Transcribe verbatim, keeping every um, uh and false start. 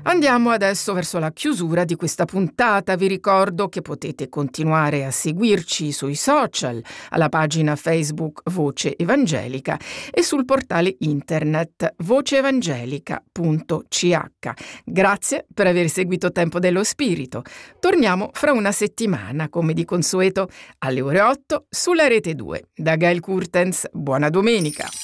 Andiamo adesso verso la chiusura di questa puntata. Vi ricordo che potete continuare a seguirci sui social, alla pagina Facebook Voce Evangelica e sul portale internet voce evangelica punto c h. Grazie per aver seguito Tempo dello Spirito. Torniamo fra una settimana, come di consueto, alle ore otto sulla Rete due. Da Gail Kurtens, buona domenica.